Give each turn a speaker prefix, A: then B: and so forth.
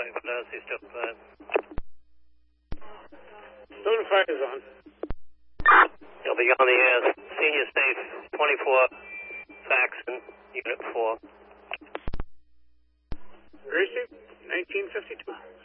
A: Notify is on.
B: You'll be on the air. Senior Safe 24, Faxon, Unit 4.
A: Gracie, 1952.